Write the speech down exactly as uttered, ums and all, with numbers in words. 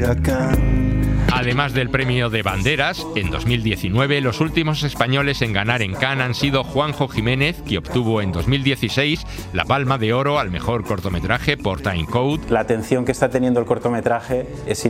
huracán. Además del premio de Banderas, en dos mil diecinueve los últimos españoles en ganar en Cannes han sido Juanjo Jiménez, que obtuvo en dos mil dieciséis la Palma de Oro al mejor cortometraje por Time Code. La atención que está teniendo el cortometraje es